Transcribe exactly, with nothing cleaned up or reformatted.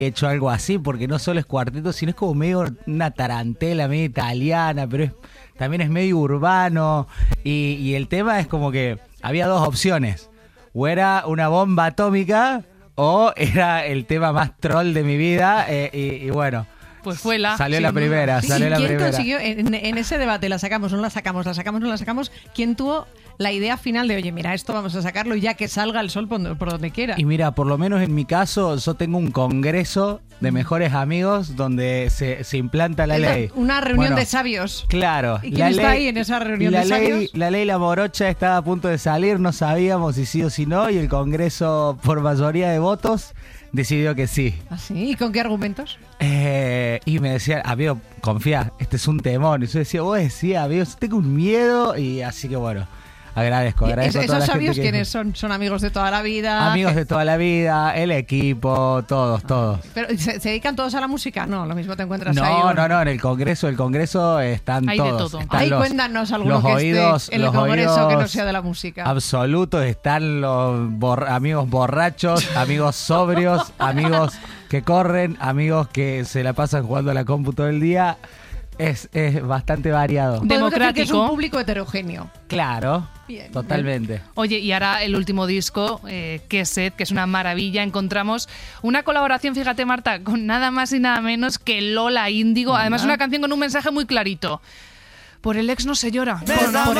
hecho algo así, porque no solo es cuarteto, sino es como medio una tarantela, medio italiana, pero es, también es medio urbano. Y, y el tema es como que había dos opciones. O era una bomba atómica o era el tema más troll de mi vida. Eh, y, y bueno, pues fue la... Salió la primera, Sí, salió la ¿quién primera. consiguió, en, en ese debate, la sacamos, no la sacamos, la sacamos, no la sacamos, quién tuvo la idea final de, oye, mira, esto vamos a sacarlo y ya que salga el sol por, por donde quiera? Y mira, por lo menos en mi caso, yo tengo un congreso de mejores amigos donde se, se implanta la ley. Una reunión Bueno, de sabios. Claro. ¿Y quién está ley, ahí en esa reunión la de ley, sabios? La ley La Morocha estaba a punto de salir, no sabíamos si sí o si no, y el Congreso, por mayoría de votos, decidió que sí. ¿Ah, sí? ¿Y con qué argumentos? Eh, y me decía, amigo, confía, este es un temón. Y yo decía, vos decías, amigo, yo tengo un miedo. Y así que bueno, agradezco, agradezco a toda ¿Esos la sabios gente que... quiénes son? ¿Son amigos de toda la vida? Amigos de toda la vida, el equipo, todos, todos. ¿Pero ¿se, se dedican todos a la música? No, lo mismo te encuentras No, ahí. un- no, no, en el Congreso, el Congreso están Hay de todos. todo. Están Ahí los- cuéntanos alguno los que oídos, esté en el los Congreso que no oídos sea de la música. absolutos, están los bor- amigos borrachos, amigos sobrios, amigos que corren, amigos que se la pasan jugando a la compu todo el día. Es, es bastante variado. Podemos decir que es un democrático. público heterogéneo. Claro, Bien, totalmente. Oye, y ahora el último disco, eh, Queset, que es una maravilla, encontramos una colaboración, fíjate Marta, con nada más y nada menos que Lola Índigo. Además una canción con un mensaje muy clarito. Por el ex no se llora. Por, por